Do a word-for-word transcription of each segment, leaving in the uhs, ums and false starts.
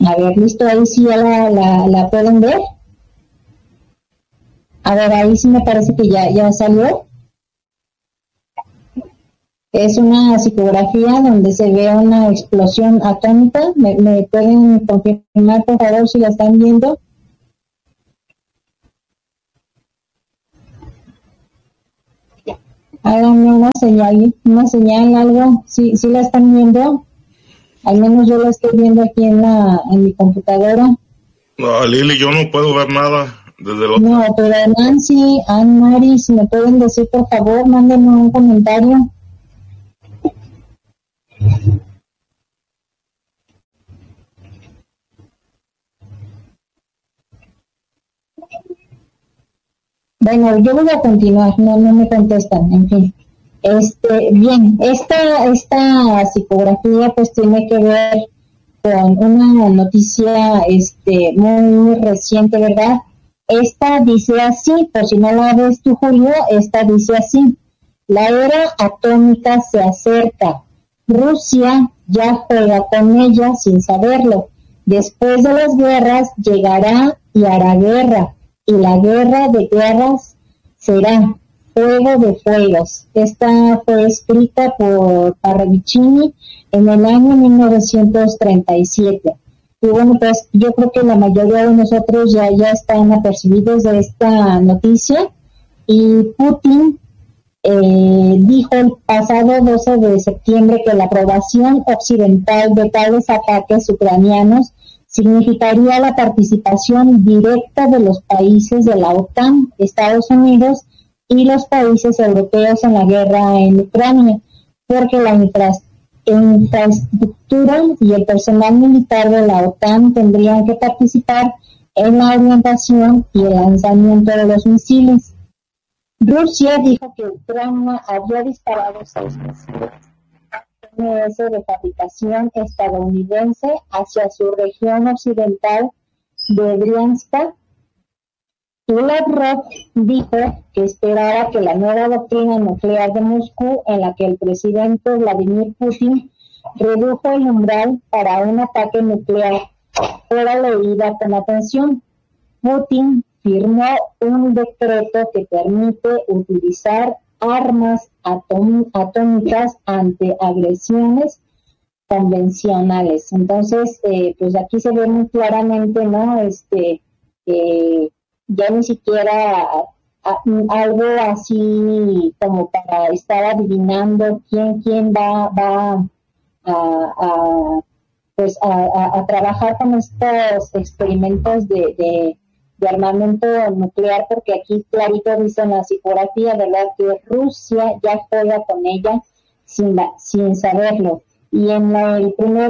A ver, listo, ahí sí ya la, la, la pueden ver. A ver, ahí sí me parece que ya, ya salió. Es una psicografía donde se ve una explosión atómica. ¿Me, me pueden confirmar, por favor, si la están viendo? Háganme una señal, una señal, algo. ¿Sí, sí la están viendo? Al menos yo la estoy viendo aquí en la en mi computadora. No, Lili, yo no puedo ver nada desde el otro. No, pero Nancy, Ann, Mari, si me pueden decir, por favor, mándenme un comentario. Bueno, yo voy a continuar, no, no me contestan, en fin. Este, bien, esta, esta psicografía pues tiene que ver con una noticia este, muy, muy reciente, ¿verdad? Esta dice así, por si no la ves tú, Julio, esta dice así: la era atómica se acerca. Rusia ya juega con ella sin saberlo. Después de las guerras llegará y hará guerra, y la guerra de guerras será fuego de fuegos. Esta fue escrita por Parravicini en el año mil novecientos treinta y siete. Y bueno, pues yo creo que la mayoría de nosotros ya, ya están apercibidos de esta noticia. Y Putin eh, dijo el pasado doce de septiembre que la aprobación occidental de tales ataques ucranianos significaría la participación directa de los países de la OTAN, Estados Unidos y los países europeos en la guerra en Ucrania, porque la infraestructura infraestructura y el personal militar de la OTAN tendrían que participar en la orientación y el lanzamiento de los misiles. Rusia dijo que Ucrania había disparado seis misiles M S de fabricación estadounidense hacia su región occidental de Briansk. Y Lavrov dijo que esperaba que la nueva doctrina nuclear de Moscú, en la que el presidente Vladimir Putin redujo el umbral para un ataque nuclear, fuera leída con atención. Putin firmó un decreto que permite utilizar armas atóm- atómicas ante agresiones convencionales. Entonces, eh, pues aquí se ve muy claramente, ¿no? Este, eh, ya ni siquiera a, a, algo así como para estar adivinando quién quién va va a, a pues a, a, a trabajar con estos experimentos de, de, de armamento nuclear, porque aquí clarito dice en la psicografía, ¿verdad?, que Rusia ya juega con ella sin, la, sin saberlo. Y en la, el primer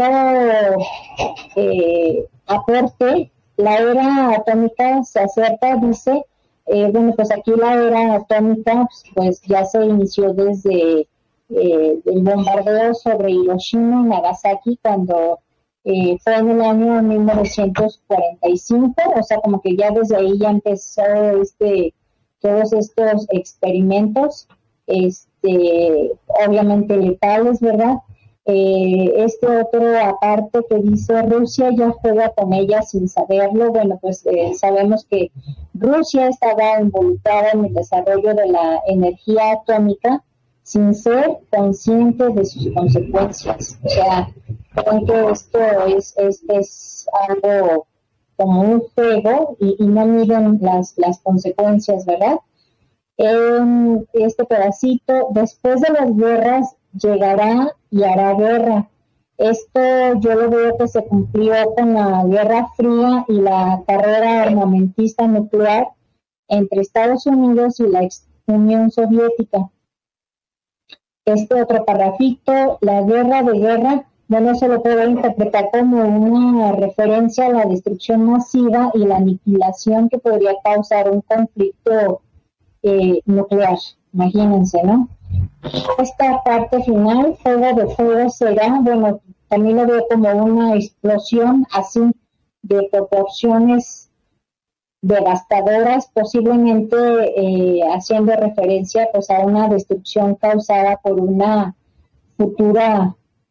eh, aporte, la era atómica se acerca, dice, eh, bueno, pues aquí la era atómica pues ya se inició desde eh, el bombardeo sobre Hiroshima y Nagasaki, cuando eh, fue en el año mil novecientos cuarenta y cinco, o sea, como que ya desde ahí ya empezó este, todos estos experimentos, este, obviamente letales, ¿verdad? Eh, este otro aparte que dice Rusia ya juega con ella sin saberlo. Bueno, pues eh, sabemos que Rusia estaba involucrada en el desarrollo de la energía atómica sin ser consciente de sus consecuencias. O sea, creen que esto es, es, es algo como un juego y, y no miden las, las consecuencias, ¿verdad? En este pedacito, después de las guerras llegará y hará guerra. Esto yo lo veo que se cumplió con la Guerra Fría y la carrera armamentista nuclear entre Estados Unidos y la ex Unión Soviética. Este otro parrafito, la guerra de guerra, bueno, se lo puede interpretar como una referencia a la destrucción masiva y la aniquilación que podría causar un conflicto eh, nuclear, imagínense, ¿no? Esta parte final, fuego de fuego, será, bueno, también lo veo como una explosión así de proporciones devastadoras, posiblemente eh, haciendo referencia pues a una destrucción causada por una futura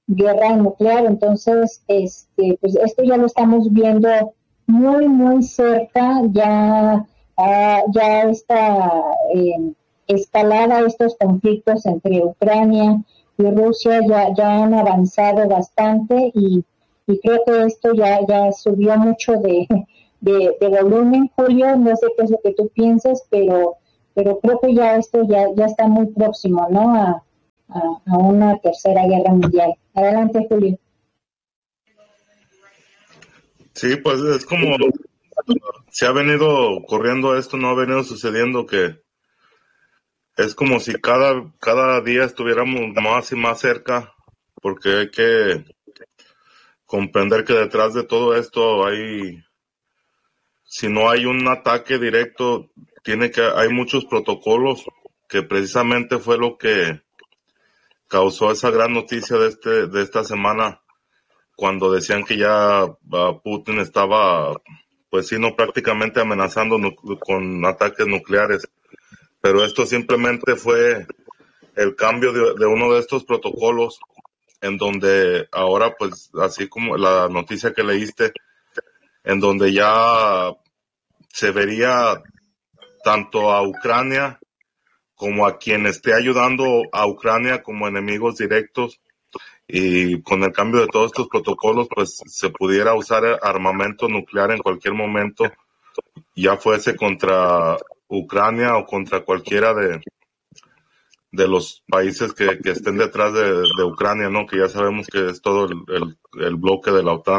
guerra nuclear. Entonces, este, pues esto ya lo estamos viendo muy, muy cerca, ya, uh, ya está eh, escalada estos conflictos entre Ucrania y Rusia, ya, ya han avanzado bastante y, y creo que esto ya, ya subió mucho de, de, de volumen. Julio, no sé qué es lo que tú piensas, pero, pero creo que ya esto ya, ya está muy próximo, ¿no? A, a, a una tercera guerra mundial. Adelante, Julio. Sí, pues es como se ha venido corriendo esto, no ha venido sucediendo, que es como si cada, cada día estuviéramos más y más cerca, porque hay que comprender que detrás de todo esto hay, si no hay un ataque directo, tiene que, hay muchos protocolos, que precisamente fue lo que causó esa gran noticia de este, de esta semana, cuando decían que ya uh, Putin estaba, pues sí, no, prácticamente amenazando con ataques nucleares. Pero esto simplemente fue el cambio de, de uno de estos protocolos, en donde ahora, pues, así como la noticia que leíste, en donde ya se vería tanto a Ucrania como a quien esté ayudando a Ucrania como enemigos directos, y con el cambio de todos estos protocolos, pues se pudiera usar armamento nuclear en cualquier momento, ya fuese contra Ucrania o contra cualquiera de, de los países que, que estén detrás de, de Ucrania, ¿no? Que ya sabemos que es todo el, el, el bloque de la OTAN.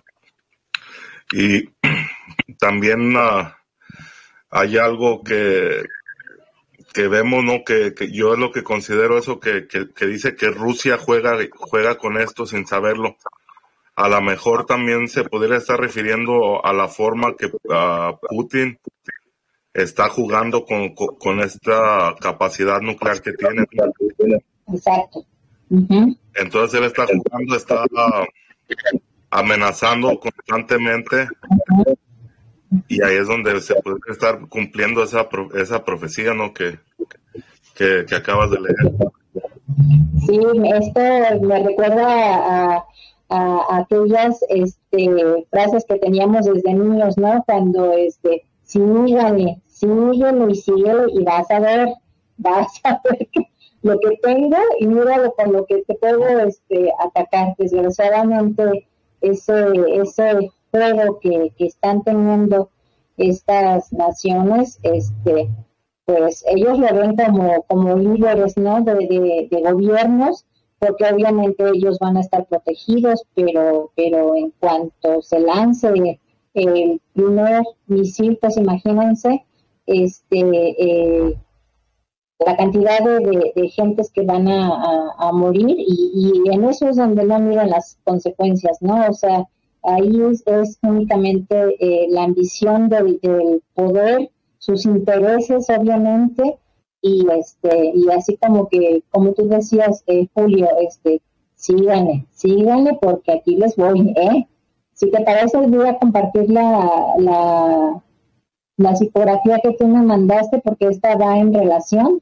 Y también uh, hay algo que, que vemos, ¿no? Que, que yo es lo que considero eso, que, que, que dice que Rusia juega, juega con esto sin saberlo. A lo mejor también se podría estar refiriendo a la forma que uh, Putin está jugando con, con, con esta capacidad nuclear que tiene. Exacto. Uh-huh. Entonces él está jugando, está uh, amenazando constantemente, uh-huh, y ahí es donde se puede estar cumpliendo esa, esa profecía, ¿no? Que, que, que acabas de leer. Sí, esto me recuerda a, a, a aquellas este, frases que teníamos desde niños, ¿no? Cuando, este, síguele, síguele y síguele y vas a ver, vas a ver que, lo que tengo y míralo con lo que te puedo este, atacar. Desgraciadamente, ese, ese juego que, que están teniendo estas naciones, este, pues ellos lo ven como, como líderes, ¿no? De, de, de gobiernos, porque obviamente ellos van a estar protegidos, pero, pero en cuanto se lance el primer misil, pues imagínense, este, eh, la cantidad de, de, de gentes que van a, a, a morir, y, y en eso es donde no miran las consecuencias, ¿no? O sea, ahí es, es únicamente eh, la ambición del, del poder, sus intereses obviamente, y este y así como que, como tú decías, eh, Julio, este síganle, síganle porque aquí les voy, ¿eh? Si te parece, voy a compartir la, la, la psicografía que tú me mandaste, porque esta va en relación.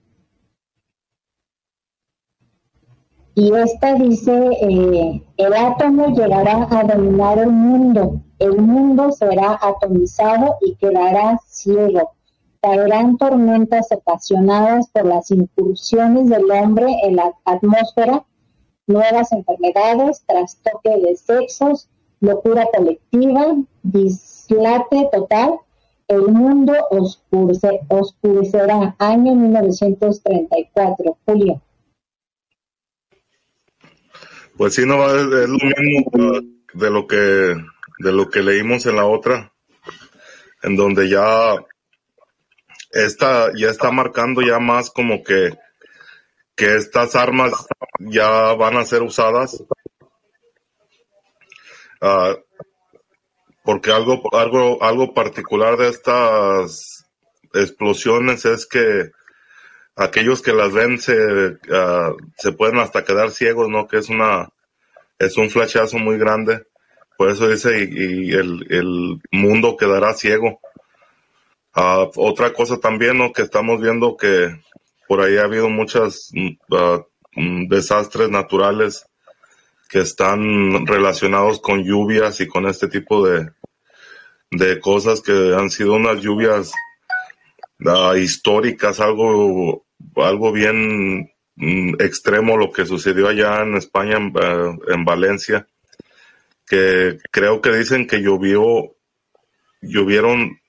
Y esta dice, eh, el átomo llegará a dominar el mundo, el mundo será atomizado y quedará ciego. Caerán tormentas ocasionadas por las incursiones del hombre en la atmósfera, nuevas enfermedades, trastoque de sexos, locura colectiva, dislate total. El mundo oscurece, oscurecerá. Año mil novecientos treinta y cuatro, Julio. Pues sí, no, es, es lo mismo de lo que de lo que leímos en la otra, en donde ya esta ya está marcando ya más como que que estas armas ya van a ser usadas, uh, porque algo algo algo particular de estas explosiones es que aquellos que las ven se uh, se pueden hasta quedar ciegos, ¿no? Que es una es un flashazo muy grande. Por eso dice, y, y el, el mundo quedará ciego. Uh, otra cosa también, ¿no? Que estamos viendo que por ahí ha habido muchos uh, desastres naturales que están relacionados con lluvias y con este tipo de, de cosas que han sido unas lluvias uh, históricas, algo, algo bien mm, extremo lo que sucedió allá en España, en, uh, en Valencia, que creo que dicen que llovió, llovieron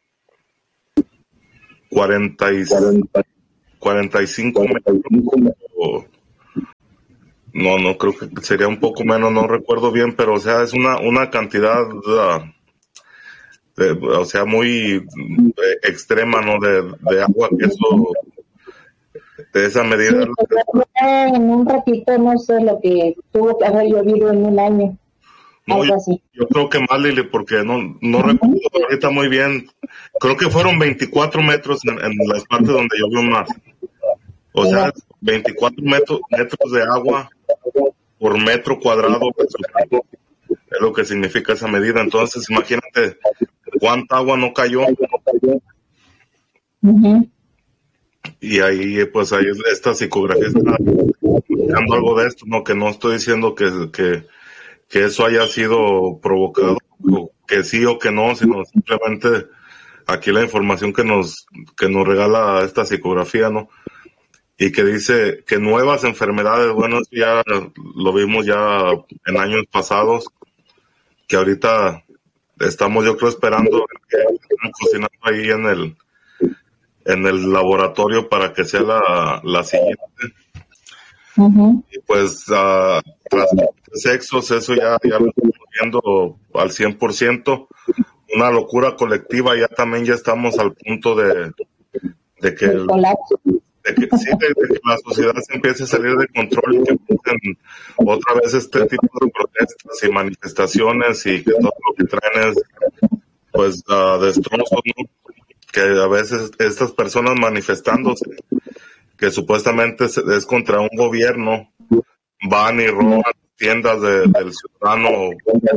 cuarenta y, cuarenta y cinco metros. No, no, creo que sería un poco menos, no recuerdo bien, pero o sea, es una, una cantidad, uh, de, o sea, muy extrema, ¿no? De, de agua, que eso, de esa medida. Sí, pues, en un ratito, no sé, lo que tuvo que haber llovido en un año. No, yo, yo creo que más, Lili, porque no, no recuerdo ahorita muy bien. Creo que fueron veinticuatro metros en, en las partes donde llovió más. O sea, veinticuatro metros, metros de agua por metro cuadrado, es lo que significa esa medida. Entonces, imagínate cuánta agua no cayó. Uh-huh. Y ahí, pues, ahí esta psicografía está buscando algo de esto, ¿no? Que no estoy diciendo que, que, que eso haya sido provocado, o que sí o que no, sino simplemente aquí la información que nos, que nos regala esta psicografía, ¿no? Y que dice que nuevas enfermedades, bueno, ya lo vimos ya en años pasados, que ahorita estamos, yo creo, esperando que estén cocinando ahí en el en el laboratorio para que sea la, la siguiente. Uh-huh. Y pues uh, tras sexos, eso ya, ya lo estamos viendo al cien por ciento. Una locura colectiva, ya también ya estamos al punto de, de que el, de que, sí, de, de que la sociedad se empiece a salir de control y que empiecen otra vez este tipo de protestas y manifestaciones y que todo lo que traen es pues uh, destrozos, ¿no? Que a veces estas personas manifestándose, que supuestamente es, es contra un gobierno, van y roban tiendas de, del ciudadano,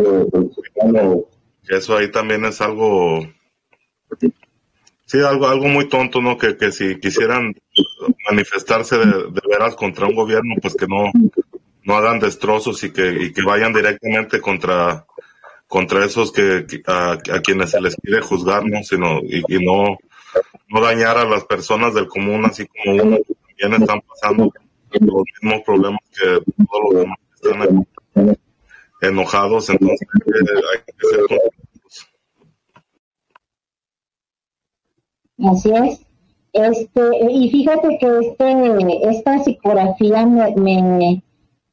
que eso ahí también es algo, sí, algo algo muy tonto, ¿no? Que, que si quisieran manifestarse de, de veras contra un gobierno, pues que no, no hagan destrozos y que, y que vayan directamente contra contra esos que, que a, a quienes se les quiere juzgar, ¿no? Sino, y, y no, no dañar a las personas del común, así como uno que también están pasando los mismos problemas que todos los demás que están enojados, entonces eh, hay que ser conscientes. Así es. Este, y fíjate que este, esta psicografía me, me,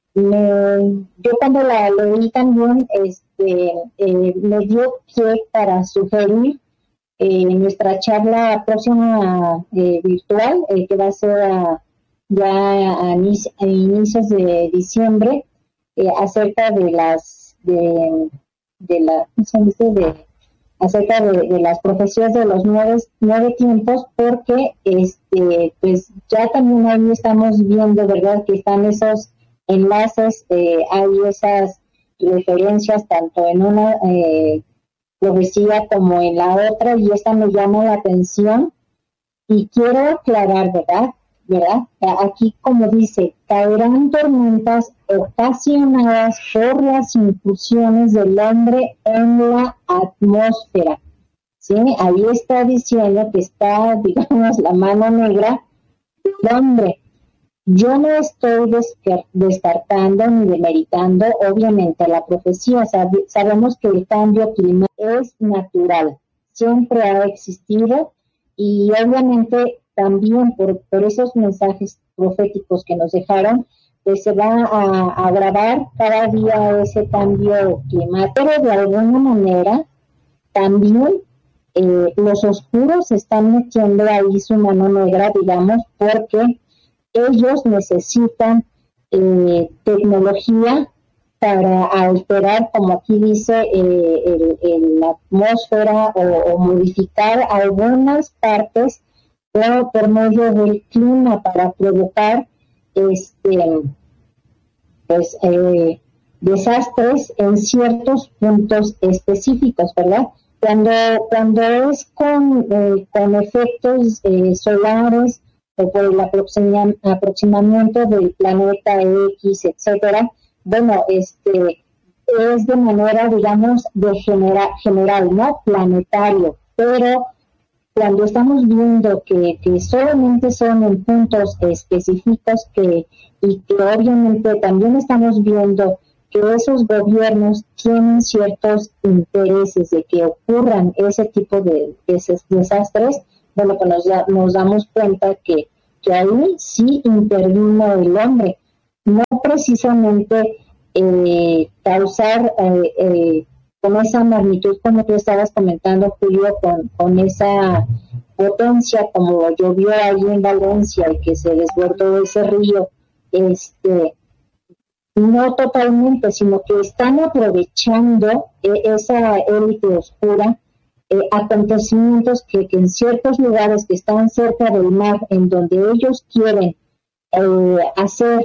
me yo cuando la leí también, este, eh, me dio pie para sugerir eh, nuestra charla próxima eh, virtual, eh, que va a ser a, ya a, a inicios de diciembre, eh, acerca de las de, de la ¿cómo se dice? de acerca de, de las profecías de los nueve, nueve tiempos, porque este pues ya también ahí estamos viendo, ¿verdad?, que están esos enlaces, eh, hay esas referencias tanto en una eh, profecía como en la otra, y esta me llama la atención y quiero aclarar, ¿verdad? ¿verdad? Aquí, como dice, caerán tormentas ocasionadas por las incursiones del hombre en la atmósfera. ¿Sí? Ahí está diciendo que está, digamos, la mano negra del hombre. Yo no estoy descartando ni demeritando, obviamente, la profecía. Sab- sabemos que el cambio climático es natural, siempre ha existido, y obviamente también por, por esos mensajes proféticos que nos dejaron, pues se va a agravar cada día ese cambio climático, pero de alguna manera también eh, los oscuros están metiendo ahí su mano negra, digamos, porque ellos necesitan eh, tecnología para alterar, como aquí dice, eh, el, el, la atmósfera o, o modificar algunas partes o por medio del clima para provocar este pues eh, desastres en ciertos puntos específicos, ¿verdad? Cuando cuando es con eh, con efectos eh, solares o por el aproxima, aproximamiento del planeta X, etcétera, bueno, este es de manera, digamos, de genera, general, ¿no? Planetario, pero cuando estamos viendo que, que solamente son en puntos específicos que, y que obviamente también estamos viendo que esos gobiernos tienen ciertos intereses de que ocurran ese tipo de, de esos desastres, bueno, pues nos, da, nos damos cuenta que, que ahí sí intervino el hombre, no precisamente eh, causar eh, eh, con esa magnitud como tú estabas comentando, Julio, con, con esa potencia como llovió ahí en Valencia y que se desbordó ese río, este no totalmente, sino que están aprovechando eh, esa élite oscura, eh, acontecimientos que, que en ciertos lugares que están cerca del mar, en donde ellos quieren eh, hacer,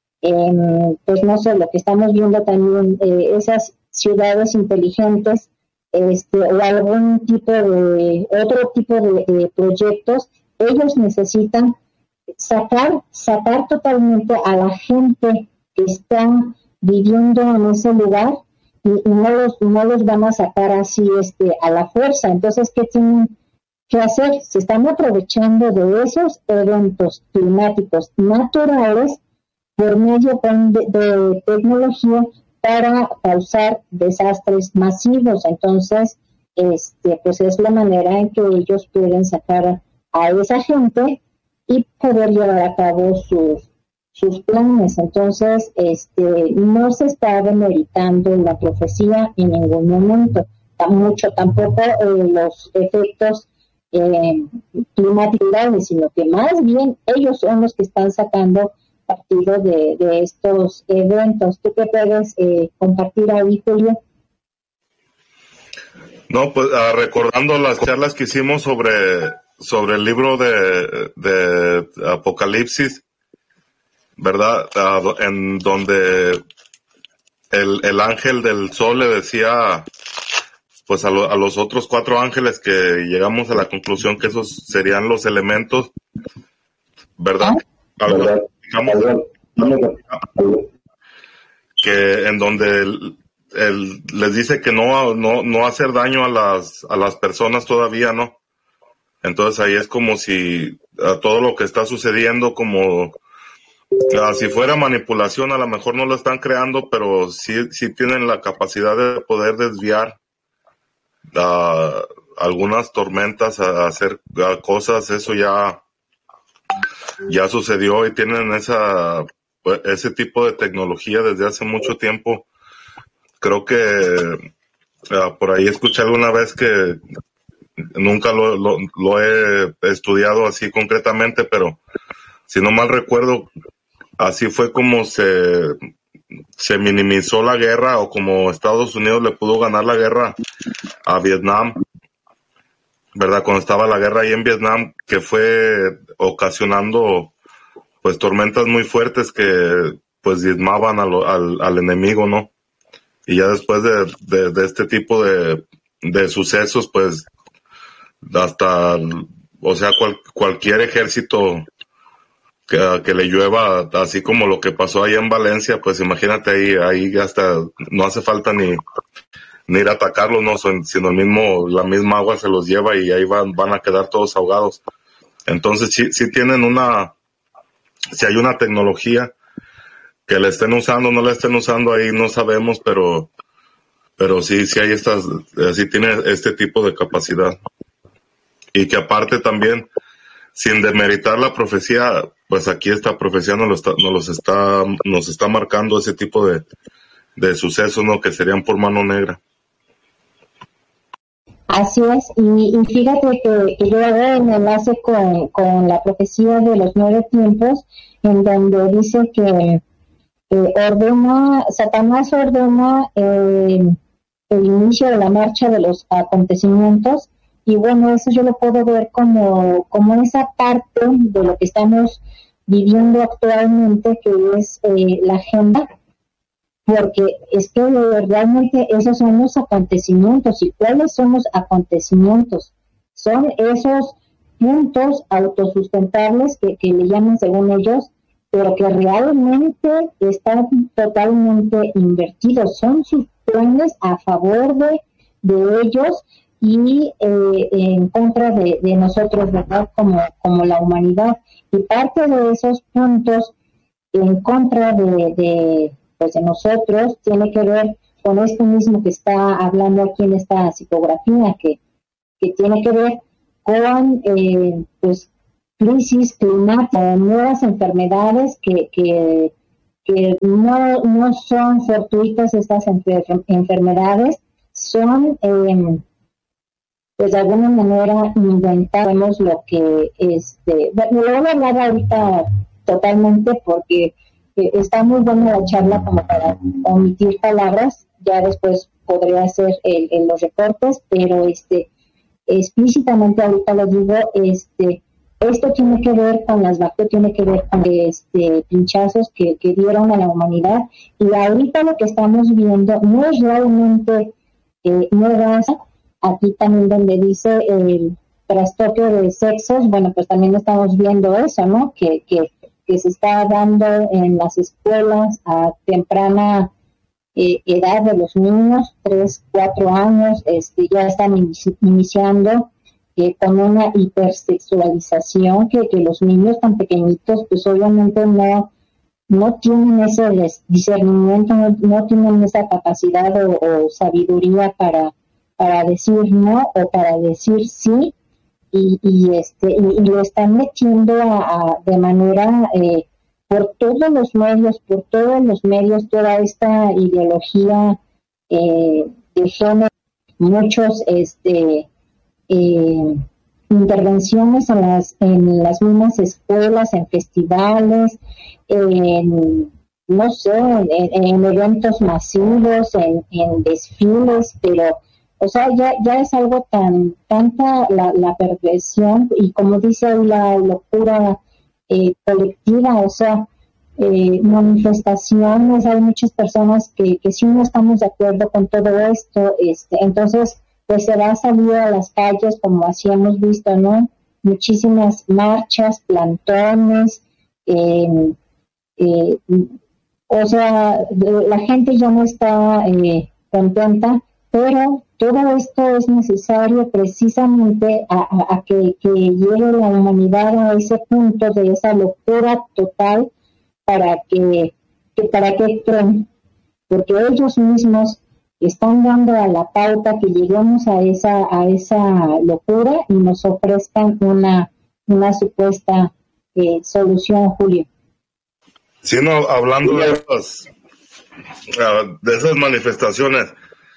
eh, pues no sé, lo que estamos viendo también, eh, esas ciudades inteligentes, este, o algún tipo de, otro tipo de, de proyectos, ellos necesitan sacar, sacar totalmente a la gente que están viviendo en ese lugar y, y no los no los van a sacar así este a la fuerza. Entonces, ¿qué tienen que hacer? Se están aprovechando de esos eventos climáticos naturales por medio de, de tecnología para causar desastres masivos. Entonces, este pues es la manera en que ellos pueden sacar a esa gente y poder llevar a cabo sus sus planes. Entonces, este, no se está demeritando la profecía en ningún momento, mucho tampoco eh, los efectos eh, climáticos, sino que más bien ellos son los que están sacando partido de, de estos eventos. ¿Tú qué puedes eh, compartir ahí, Julio? No, pues uh, recordando las charlas que hicimos sobre, sobre el libro de, de Apocalipsis, ¿verdad? Uh, en donde el, el ángel del sol le decía pues a, lo, a los otros cuatro ángeles, que llegamos a la conclusión que esos serían los elementos, ¿verdad? ¿Ah? ¿Verdad? Que en donde el, el, les dice que no, no, no hacer daño a las, a las personas todavía, ¿no? Entonces ahí es como si a todo lo que está sucediendo, como Uh, si fuera manipulación, a lo mejor no lo están creando, pero sí, sí tienen la capacidad de poder desviar uh, algunas tormentas, a, a hacer a cosas. Eso ya, ya sucedió y tienen esa, ese tipo de tecnología desde hace mucho tiempo. Creo que uh, por ahí escuché alguna vez que nunca lo, lo, lo he estudiado así concretamente, pero si no mal recuerdo, así fue como se, se minimizó la guerra, o como Estados Unidos le pudo ganar la guerra a Vietnam, ¿verdad? Cuando estaba la guerra ahí en Vietnam, que fue ocasionando pues tormentas muy fuertes que pues diezmaban a lo, al, al enemigo, ¿no? Y ya después de, de, de este tipo de, de sucesos, pues hasta, o sea, cual, cualquier ejército Que, que le llueva, así como lo que pasó ahí en Valencia, pues imagínate ahí, ahí hasta no hace falta ni, ni ir a atacarlos, no, sino el mismo, la misma agua se los lleva y ahí van, van a quedar todos ahogados. Entonces sí, sí tienen una, si hay una tecnología que la estén usando, no la estén usando, ahí no sabemos, pero, pero sí, sí hay estas, sí tiene este tipo de capacidad. Y que aparte también, sin demeritar la profecía, pues aquí esta profecía nos, lo está, nos, los está, nos está marcando ese tipo de, de sucesos, ¿no? Que serían por mano negra. Así es, y, y fíjate que, que yo hago un enlace con, con la profecía de los nueve tiempos, en donde dice que eh, ordena, Satanás ordena eh, el inicio de la marcha de los acontecimientos. Y bueno, eso yo lo puedo ver como, como esa parte de lo que estamos viviendo actualmente, que es eh, la agenda, porque es que realmente esos son los acontecimientos. ¿Y cuáles son los acontecimientos? Son esos puntos autosustentables que, que le llaman según ellos, pero que realmente están totalmente invertidos, son sus planes a favor de, de ellos y eh, en contra de, de nosotros, ¿verdad? Como, como la humanidad. Y parte de esos puntos en contra de, de, pues de nosotros tiene que ver con esto mismo que está hablando aquí en esta psicografía, que, que tiene que ver con eh, pues crisis climática, nuevas enfermedades que, que, que no, no son fortuitas estas enfer- enfermedades, son eh, pues de alguna manera inventamos lo que este, bueno, lo voy a hablar ahorita totalmente porque eh, está muy buena la charla como para omitir palabras, ya después podría hacer el, el, los recortes, pero este explícitamente ahorita lo digo, este esto tiene que ver con las vacunas, tiene que ver con este pinchazos que, que dieron a la humanidad, y ahorita lo que estamos viendo no es realmente eh, nuevas. Aquí también donde dice el trastoque de sexos, bueno, pues también estamos viendo eso, ¿no? Que, que, que se está dando en las escuelas a temprana eh, edad de los niños, tres, cuatro años, este, ya están inici- iniciando eh, con una hipersexualización que, que los niños tan pequeñitos, pues obviamente no, no tienen ese discernimiento, no, no tienen esa capacidad o, o sabiduría para para decir no o para decir sí, y, y este y, y lo están metiendo a, a, de manera eh, por todos los medios, por todos los medios, toda esta ideología eh, de género, muchos este eh, intervenciones en las en las mismas escuelas, en festivales, en no sé, en, en eventos masivos, en, en desfiles, pero o sea, ya, ya es algo tan, tanta la, la perversión y como dice ahí la locura eh, colectiva, o sea, eh, manifestaciones, hay muchas personas que, que sí no estamos de acuerdo con todo esto, este, entonces pues se va a salir a las calles como así hemos visto, ¿no? Muchísimas marchas, plantones, eh, eh, o sea, la gente ya no está eh, contenta, pero todo esto es necesario precisamente a, a, a que, que llegue la humanidad a ese punto de esa locura total para que, que para que creen, porque ellos mismos están dando a la pauta que lleguemos a esa a esa locura y nos ofrezcan una una supuesta eh, solución, Julio. Sí, no, hablando de esas, uh, de esas manifestaciones,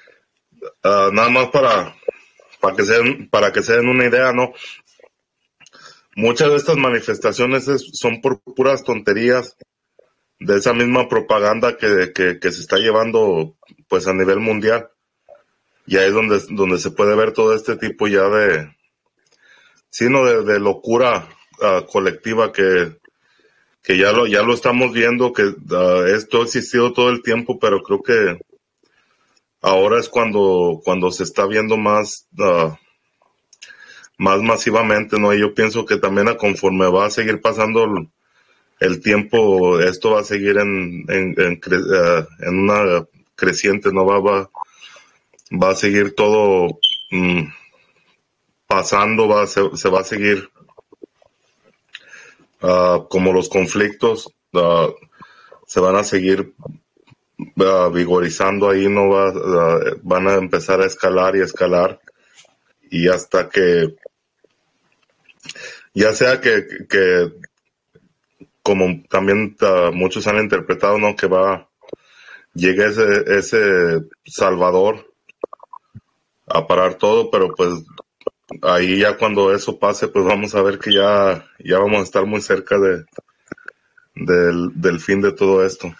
uh, nada más para para que se den, para que se den una idea, ¿no? Muchas de estas manifestaciones es, son por puras tonterías de esa misma propaganda que, que, que se está llevando pues a nivel mundial, y ahí es donde, donde se puede ver todo este tipo ya de sino de, de locura uh, colectiva que, que ya lo ya lo estamos viendo, que uh, esto ha existido todo el tiempo, pero creo que ahora es cuando cuando se está viendo más uh, más masivamente, ¿no? Y yo pienso que también a conforme va a seguir pasando el, el tiempo, esto va a seguir en en, en, uh, en una creciente, ¿no? Va, va, va a seguir todo um, pasando, va, se, se va a seguir uh, como los conflictos uh, se van a seguir uh, vigorizando ahí, no va, uh, van a empezar a escalar y escalar, y hasta que ya sea que, que como también uh, muchos han interpretado, ¿no? Que va, llegue ese, ese Salvador a parar todo, pero pues ahí ya cuando eso pase, pues vamos a ver que ya, ya vamos a estar muy cerca de del, del fin de todo esto.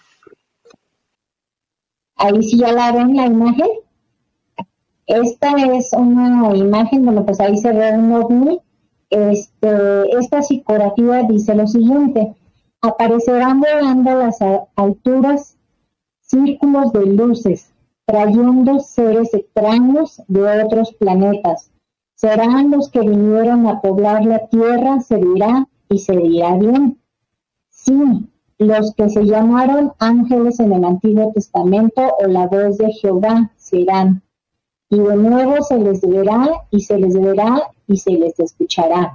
Ahí sí ya la ven la imagen. Esta es una imagen, bueno, pues ahí se ve un ovni. Este, esta psicografía dice lo siguiente: aparecerán volando a las alturas círculos de luces, trayendo seres extraños de otros planetas. Serán los que vinieron a poblar la Tierra, se dirá, y se dirá bien. Sí, los que se llamaron ángeles en el Antiguo Testamento o la voz de Jehová serán, y de nuevo se les verá y se les verá y se les escuchará.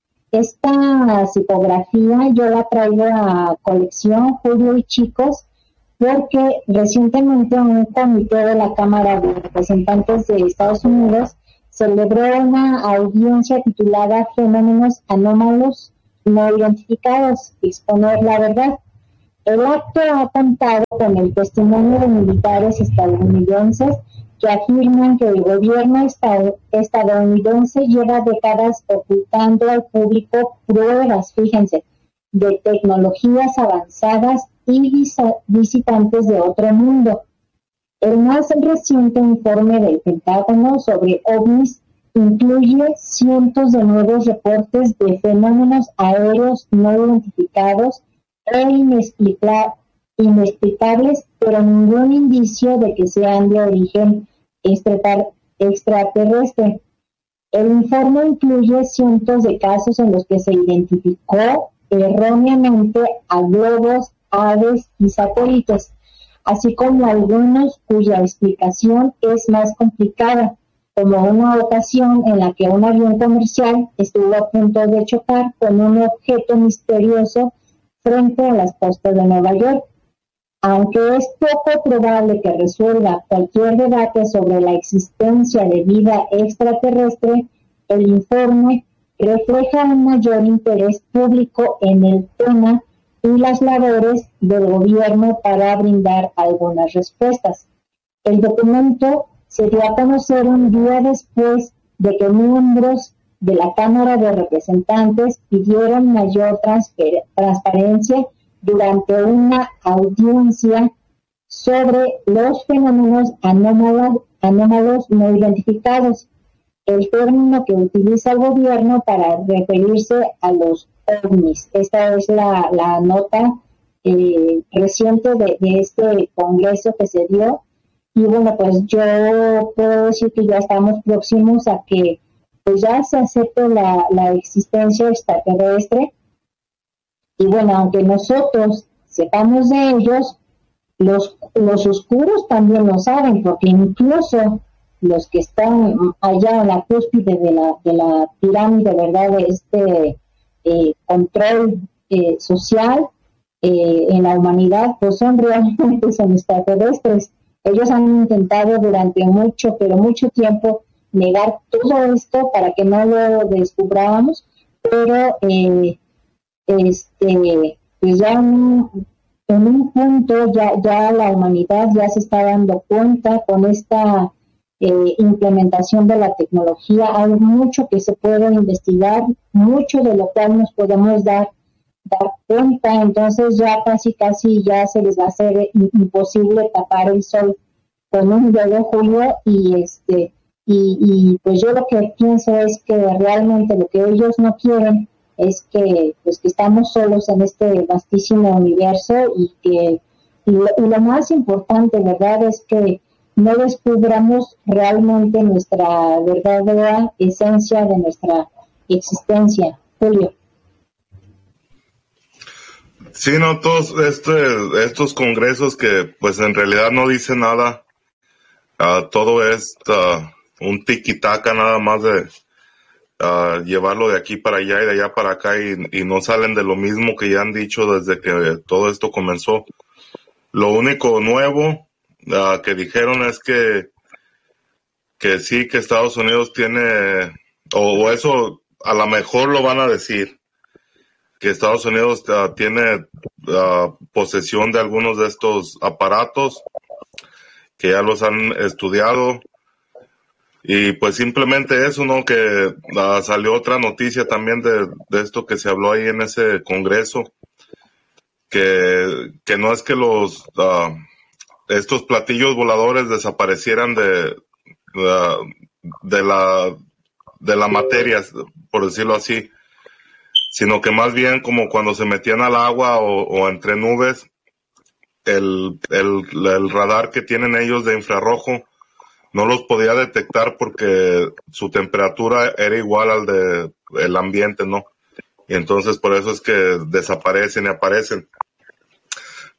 Esta psicografía yo la traigo a colección, Julio y chicos, porque recientemente un comité de la Cámara de Representantes de Estados Unidos celebró una audiencia titulada Fenómenos Anómalos No Identificados, exponer la verdad. El acto ha contado con el testimonio de militares estadounidenses que afirman que el gobierno estadounidense lleva décadas ocultando al público pruebas, fíjense, de tecnologías avanzadas y visitantes de otro mundo. El más reciente informe del Pentágono sobre ovnis incluye cientos de nuevos reportes de fenómenos aéreos no identificados e inexplica- inexplicables, pero ningún indicio de que sean de origen extraterrestre. El informe incluye cientos de casos en los que se identificó erróneamente a globos, aves y satélites, así como algunos cuya explicación es más complicada, como una ocasión en la que un avión comercial estuvo a punto de chocar con un objeto misterioso frente a las costas de Nueva York. Aunque es poco probable que resuelva cualquier debate sobre la existencia de vida extraterrestre, el informe refleja un mayor interés público en el tema y las labores del gobierno para brindar algunas respuestas. El documento se dio a conocer un día después de que miembros de la Cámara de Representantes pidieron mayor transfer- transparencia durante una audiencia sobre los fenómenos anómalos, anómalos no identificados, el término que utiliza el gobierno para referirse a los ovnis. Esta es la, la nota eh, reciente de, de este congreso que se dio. Y bueno, pues yo puedo decir que ya estamos próximos a que pues ya se acepte la, la existencia extraterrestre. Y bueno, aunque nosotros sepamos de ellos, los, los oscuros también lo saben, porque incluso los que están allá en la cúspide de la, de la pirámide, ¿verdad?, de este eh, control eh, social eh, en la humanidad, pues son realmente son extraterrestres. Ellos han intentado durante mucho, pero mucho tiempo negar todo esto para que no lo descubramos, pero eh, este pues ya en, en un punto ya, ya la humanidad ya se está dando cuenta con esta eh, implementación de la tecnología. Hay mucho que se puede investigar, mucho de lo cual nos podemos dar dar cuenta, entonces ya casi casi ya se les va a hacer imposible tapar el sol con un dedo, Julio, y este y, y pues yo lo que pienso es que realmente lo que ellos no quieren es que pues que estamos solos en este vastísimo universo y que y lo, y lo más importante, verdad, es que no descubramos realmente nuestra verdadera esencia de nuestra existencia, Julio. Sí, no, todos este, estos congresos que pues en realidad no dicen nada, uh, todo es uh, un tiki-taka nada más de uh, llevarlo de aquí para allá y de allá para acá y, y no salen de lo mismo que ya han dicho desde que todo esto comenzó. Lo único nuevo uh, que dijeron es que que sí, que Estados Unidos tiene, o, o eso a lo mejor lo van a decir, que Estados Unidos uh, tiene uh, posesión de algunos de estos aparatos, que ya los han estudiado, y pues simplemente eso, ¿no? Que uh, salió otra noticia también de, de esto que se habló ahí en ese congreso, que, que no es que los uh, estos platillos voladores desaparecieran de, uh, de la de la materia, por decirlo así, sino que más bien como cuando se metían al agua o, o entre nubes, el, el, el radar que tienen ellos de infrarrojo no los podía detectar porque su temperatura era igual al de el ambiente, ¿no? Y entonces por eso es que desaparecen y aparecen.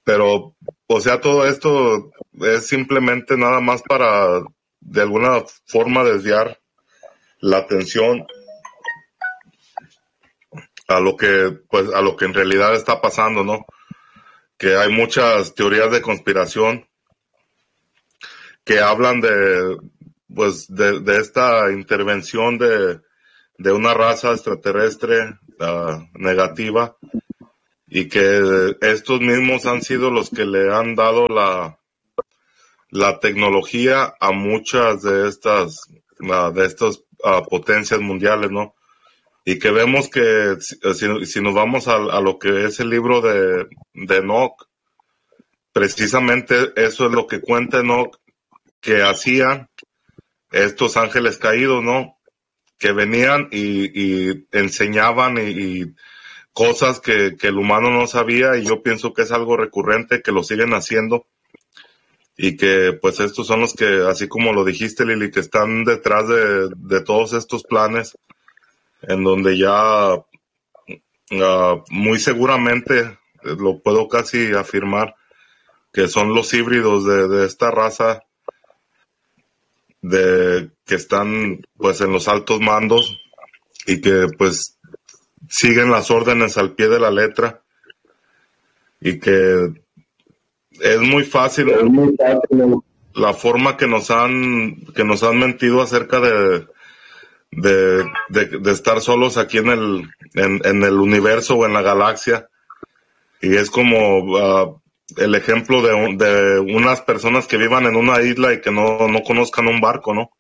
pero, o sea, todo esto es simplemente nada más para, de alguna forma, desviar la atención a lo que, pues, a lo que en realidad está pasando, ¿no? Que hay muchas teorías de conspiración que hablan de, pues, de, de esta intervención de, de una raza extraterrestre uh, negativa, y que estos mismos han sido los que le han dado la, la tecnología a muchas de estas, uh, de estas uh, potencias mundiales, ¿no? Y que vemos que si, si nos vamos a, a lo que es el libro de, de Enoch, precisamente eso es lo que cuenta Enoch, que hacían estos ángeles caídos, ¿no? Que venían y, y enseñaban y, y cosas que, que el humano no sabía, y yo pienso que es algo recurrente, que lo siguen haciendo, y que pues estos son los que, así como lo dijiste, Lili, que están detrás de, de todos estos planes, en donde ya uh, muy seguramente, lo puedo casi afirmar, que son los híbridos de, de esta raza de que están pues en los altos mandos, y que pues siguen las órdenes al pie de la letra, y que es muy fácil, es muy fácil la forma que nos han que nos han mentido acerca de de, de, de estar solos aquí en el en, en el universo o en la galaxia. Y es como uh, el ejemplo de, de unas personas que vivan en una isla y que no, no conozcan un barco, ¿no?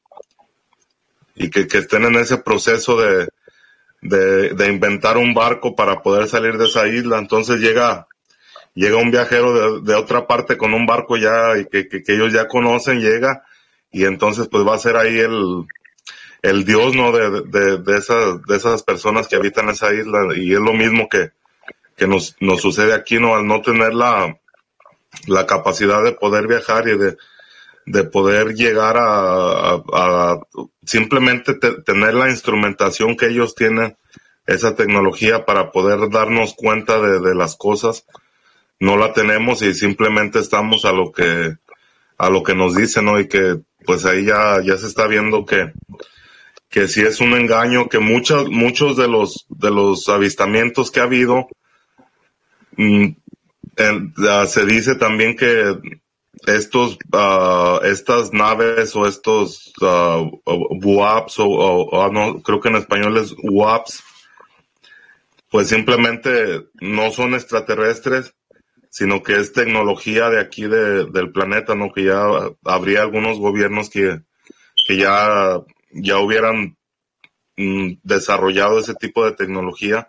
Y que, que estén en ese proceso de, de, de inventar un barco para poder salir de esa isla. Entonces llega, llega un viajero de, de otra parte con un barco ya, y que, que, que ellos ya conocen, llega, y entonces pues va a ser ahí el, el dios, ¿no? De, de, de esas, de esas personas que habitan esa isla. Y es lo mismo que, que nos, nos sucede aquí, ¿no? Al no tener la, la capacidad de poder viajar y de, de poder llegar a, a, a simplemente te, tener la instrumentación que ellos tienen, esa tecnología para poder darnos cuenta de, de las cosas, no la tenemos, y simplemente estamos a lo que, a lo que nos dicen, ¿no? Y que pues ahí ya, ya se está viendo que, que sí es un engaño, que muchos, muchos de los, de los avistamientos que ha habido, mmm, En, uh, se dice también que estos uh, estas naves o estos uh, W A Ps o, o, o no, creo que en español es W A Ps, pues simplemente no son extraterrestres, sino que es tecnología de aquí de, del planeta, ¿no? Que ya habría algunos gobiernos que, que ya, ya hubieran mm, desarrollado ese tipo de tecnología,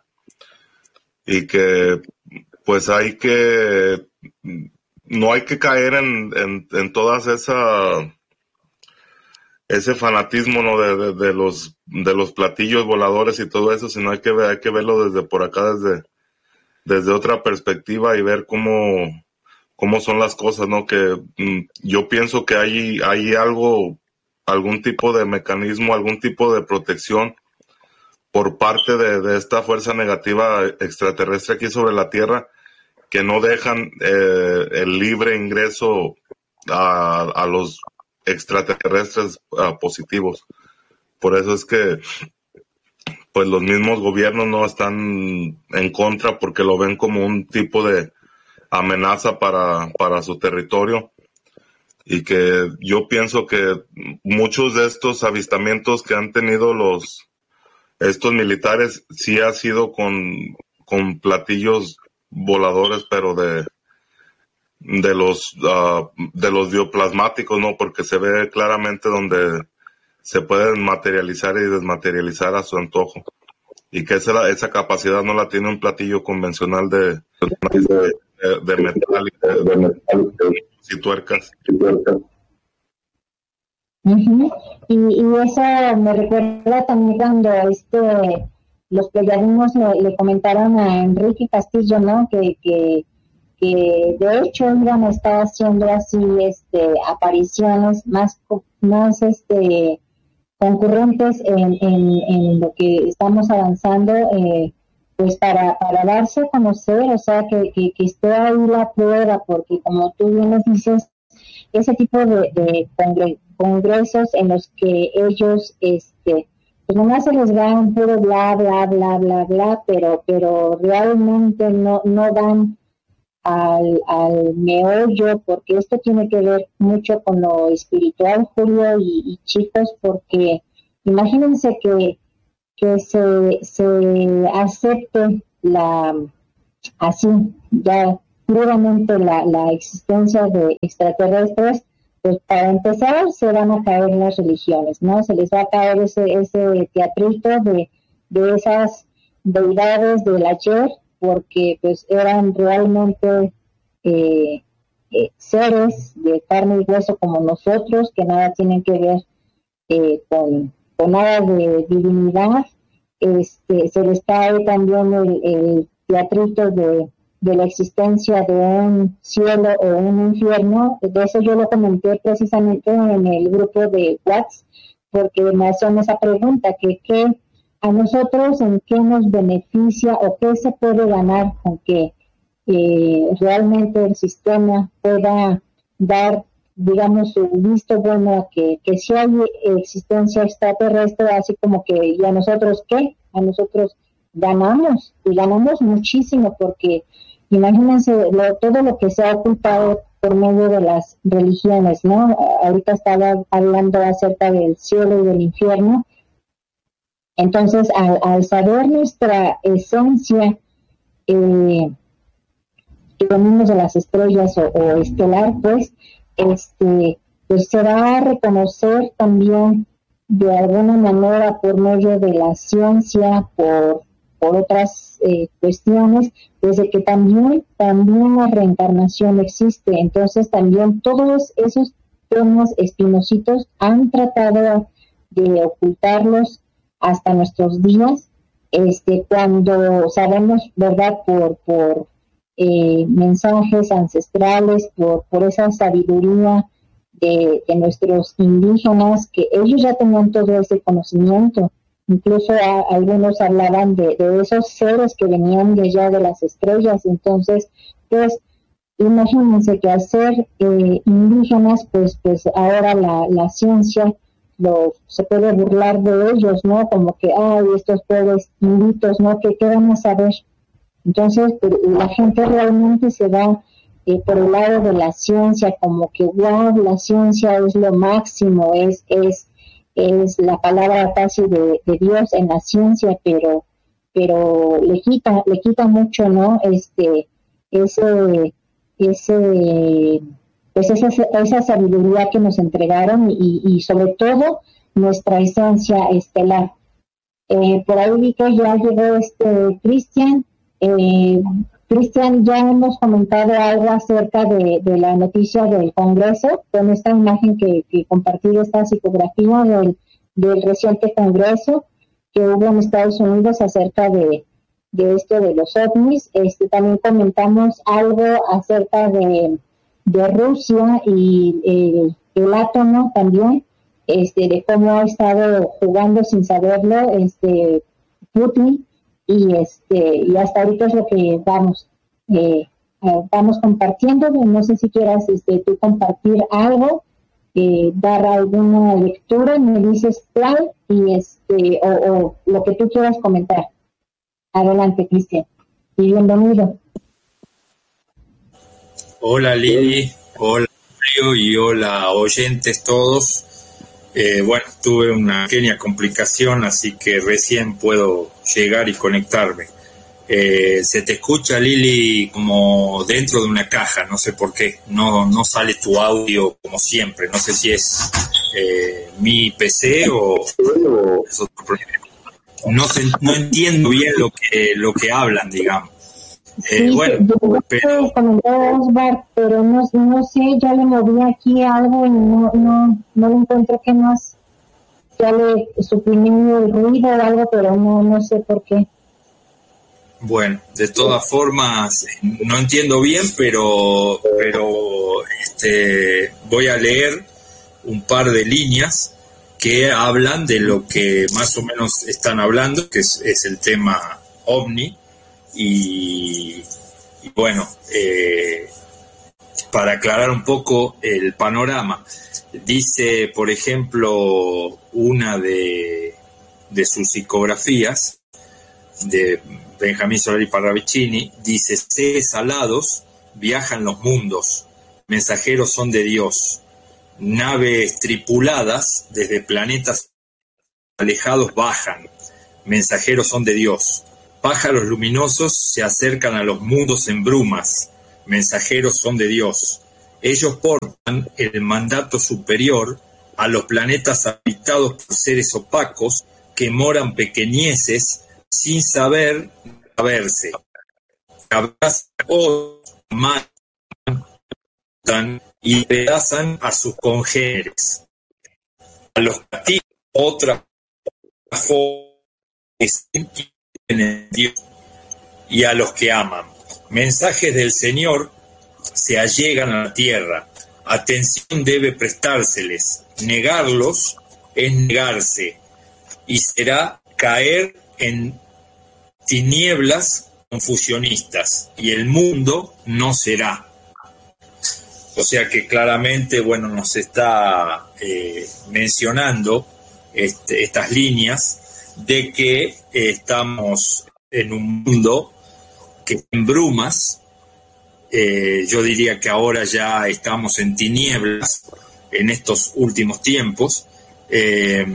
y que pues hay que, no hay que caer en, en, en todas esa, ese fanatismo, ¿no? De, de, de los, de los platillos voladores y todo eso, sino hay que ver, hay que verlo desde por acá, desde, desde otra perspectiva, y ver cómo, cómo son las cosas, ¿no? Que mm, yo pienso que hay, hay algo, algún tipo de mecanismo, algún tipo de protección por parte de, de esta fuerza negativa extraterrestre aquí sobre la Tierra, que no dejan eh, el libre ingreso a, a los extraterrestres uh, positivos. Por eso es que pues los mismos gobiernos no están en contra, porque lo ven como un tipo de amenaza para, para su territorio. Y que yo pienso que muchos de estos avistamientos que han tenido los estos militares sí ha sido con, con platillos voladores, pero de de los uh, de los bioplasmáticos, ¿no? Porque se ve claramente donde se pueden materializar y desmaterializar a su antojo, y que esa, esa capacidad no la tiene un platillo convencional de, de, de, de metal y, de, de metal y tuercas. Uh-huh. Y, y eso me recuerda también cuando este los pleyadinos le, le comentaron a Enrique Castillo, ¿no? Que, que, que de hecho iban a estar haciendo así este apariciones más, más este concurrentes en, en, en lo que estamos avanzando, eh, pues para, para darse a conocer, o sea, que, que, que esté ahí la prueba, porque como tú bien nos dices, ese tipo de, de congre- congresos en los que ellos, este, pues nomás se les da un puro bla, bla, bla, bla, bla, pero, pero realmente no, no dan al, al meollo, porque esto tiene que ver mucho con lo espiritual, Julio y, y chicos, porque imagínense que, que se, se acepte la, así, ya puramente la, la existencia de extraterrestres, pues para empezar se van a caer las religiones, ¿no? Se les va a caer ese, ese teatrito de, de esas deidades del ayer, porque pues eran realmente eh, eh, seres de carne y hueso como nosotros, que nada tienen que ver eh, con, con nada de divinidad. Este, se les cae también el, el teatrito de, de la existencia de un cielo o un infierno. De eso yo lo comenté precisamente en el grupo de WhatsApp, porque me hacían esa pregunta, que qué a nosotros en qué nos beneficia o qué se puede ganar con que eh, realmente el sistema pueda dar, digamos, su visto bueno a que, que si hay existencia extraterrestre, así como que, ¿y a nosotros qué? A nosotros ganamos, y ganamos muchísimo, porque imagínense lo, todo lo que se ha ocultado por medio de las religiones, ¿no? Ahorita estaba hablando acerca del cielo y del infierno. Entonces, al, al saber nuestra esencia, eh, que venimos de las estrellas o, o estelar, pues, este, pues se va a reconocer también de alguna manera por medio de la ciencia, por, por otras eh, cuestiones, desde que también, también la reencarnación existe. Entonces también todos esos temas espinosito han tratado de ocultarlos hasta nuestros días, este, cuando sabemos, ¿verdad?, por, por eh, mensajes ancestrales, por, por esa sabiduría de, de nuestros indígenas, que ellos ya tenían todo ese conocimiento. Incluso a, algunos hablaban de, de esos seres que venían de allá de las estrellas. Entonces, pues, imagínense que al ser eh, indígenas, pues, pues ahora la, la ciencia lo, se puede burlar de ellos, ¿no? Como que, ay, estos pobres inditos, ¿no? ¿Qué, qué van a saber? Entonces, la gente realmente se va eh, por el lado de la ciencia, como que, wow, la ciencia es lo máximo, es es es la palabra casi de, de Dios en la ciencia, pero pero le quita le quita mucho, ¿no? Este ese ese pues esa esa sabiduría que nos entregaron, y, y sobre todo nuestra esencia estelar. Eh, por ahí vi que ya llegó este Cristian. Eh, Cristian, ya hemos comentado algo acerca de, de la noticia del Congreso, con esta imagen que, que compartí, esta psicografía del, del reciente Congreso que hubo en Estados Unidos acerca de, de esto de los ovnis. Este, también comentamos algo acerca de, de Rusia y el, el átomo también, este, de cómo ha estado jugando sin saberlo este Putin, y este y hasta ahorita es lo que vamos eh, eh, vamos compartiendo. No sé si quieras este tú compartir algo, eh, dar alguna lectura, me dices cuál, y este o, o lo que tú quieras comentar. Adelante, Cristian, y bienvenido. Hola Lili, hola Mario y hola oyentes todos. Eh, bueno, tuve una pequeña complicación, así que recién puedo llegar y conectarme. Eh, se te escucha, Lili, como dentro de una caja, no sé por qué. No, no sale tu audio como siempre. No sé si es eh, mi P C o es otro problema. No, se, no entiendo bien lo que, lo que hablan, digamos. Eh, Sí, bueno, yo pero... comenté a Osvar, pero no, no sé, ya le moví aquí algo y no, no, no le encuentro qué más. Ya le suprimí el ruido o algo, pero no, no sé por qué. Bueno, de todas formas, no entiendo bien, pero, pero este, voy a leer un par de líneas que hablan de lo que más o menos están hablando, que es, es el tema OVNI. y, y bueno, eh, para aclarar un poco el panorama, dice, por ejemplo, una de, de sus psicografías, de Benjamín Solari Parravicini, dice: seres alados viajan los mundos, mensajeros son de Dios, naves tripuladas desde planetas alejados bajan, mensajeros son de Dios, pájaros luminosos se acercan a los mundos en brumas, mensajeros son de Dios, ellos portan el mandato superior a los planetas habitados por seres opacos que moran pequeñeces sin saber saberse, abrazan o matan y pedazan a sus congéneres. A los cativos, otra forma en Dios, y a los que aman. Mensajes del Señor se allegan a la tierra. Atención debe prestárseles. Negarlos es negarse, y será caer en tinieblas confusionistas, y el mundo no será. O sea que claramente, bueno, nos está eh, mencionando este, estas líneas de que eh, estamos en un mundo que en brumas, eh, yo diría que ahora ya estamos en tinieblas en estos últimos tiempos, eh,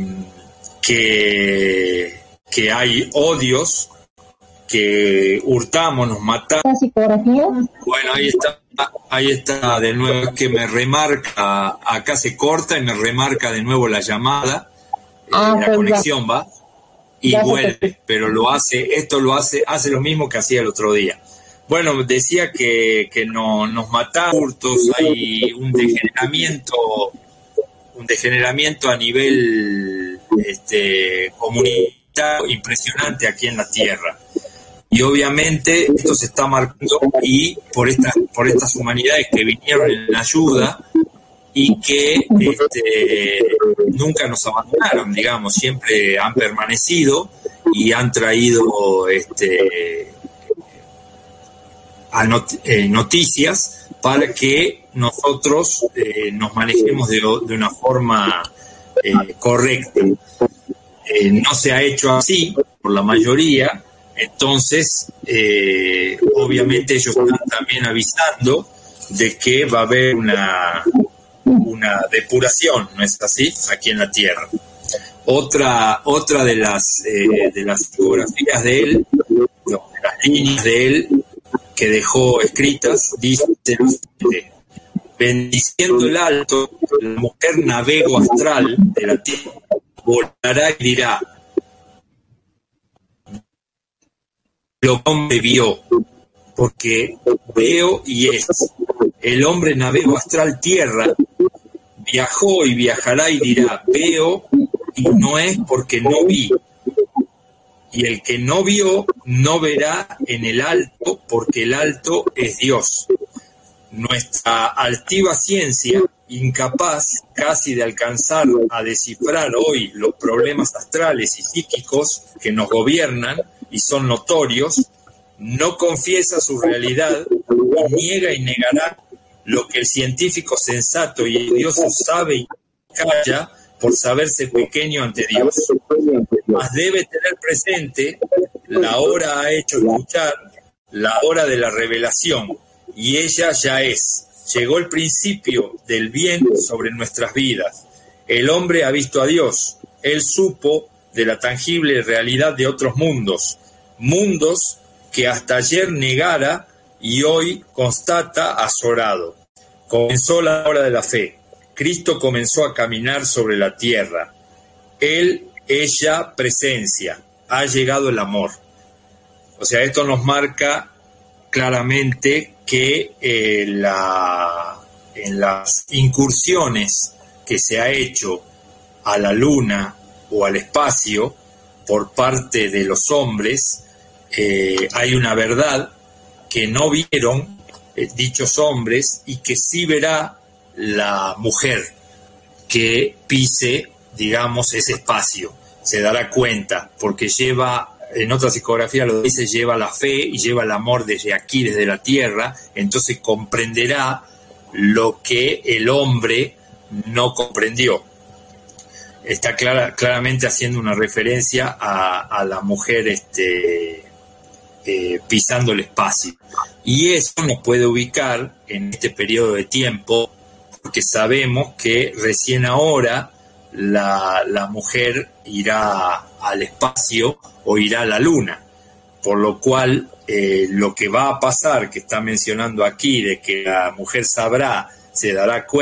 que, que hay odios, que hurtamos, nos matamos. Bueno, ahí está, ahí está de nuevo, que me remarca, acá se corta y me remarca de nuevo la llamada, ah, eh, la pues conexión ya va y ya vuelve, pero lo hace, esto lo hace, hace lo mismo que hacía el otro día. Bueno, decía que, que no, nos matan hurtos, hay un degeneramiento, un degeneramiento a nivel este, comunitario impresionante aquí en la Tierra. Y obviamente esto se está marcando y por estas por estas humanidades que vinieron en ayuda y que este, nunca nos abandonaron, digamos, siempre han permanecido y han traído este, a not, eh, noticias para que nosotros eh, nos manejemos de, de una forma eh, correcta. Eh, no se ha hecho así por la mayoría. Entonces, eh, obviamente ellos están también avisando de que va a haber una, una depuración, ¿no es así?, aquí en la Tierra. Otra, otra de las eh, de las fotografías de él, de las líneas de él que dejó escritas, dice: bendiciendo el alto, la mujer navego astral de la Tierra volará y dirá: lo que hombre vio, porque veo y es. El hombre navegó astral tierra, viajó y viajará y dirá: veo y no es porque no vi. Y el que no vio, no verá en el alto, porque el alto es Dios. Nuestra altiva ciencia, incapaz casi de alcanzar a descifrar hoy los problemas astrales y psíquicos que nos gobiernan, y son notorios, no confiesa su realidad, y niega y negará lo que el científico sensato y envidioso sabe y calla por saberse pequeño ante Dios. Mas debe tener presente, la hora ha hecho escuchar, la hora de la revelación, y ella ya es. Llegó el principio del bien sobre nuestras vidas. El hombre ha visto a Dios, él supo de la tangible realidad de otros mundos, mundos que hasta ayer negara y hoy constata azorado. Comenzó la hora de la fe. Cristo comenzó a caminar sobre la tierra. Él es ya presencia. Ha llegado el amor. O sea, esto nos marca claramente que eh, la, en las incursiones que se ha hecho a la luna o al espacio por parte de los hombres, eh, hay una verdad que no vieron eh, dichos hombres y que sí verá la mujer que pise, digamos, ese espacio. Se dará cuenta porque lleva en otra psicografía lo dice, lleva la fe y lleva el amor desde aquí, desde la tierra, entonces comprenderá lo que el hombre no comprendió. Está clara, claramente haciendo una referencia a, a la mujer este, eh, pisando el espacio. Y eso nos puede ubicar en este periodo de tiempo, porque sabemos que recién ahora la, la mujer irá al espacio o irá a la luna, por lo cual eh, lo que va a pasar, que está mencionando aquí, de que la mujer sabrá, se dará cuenta,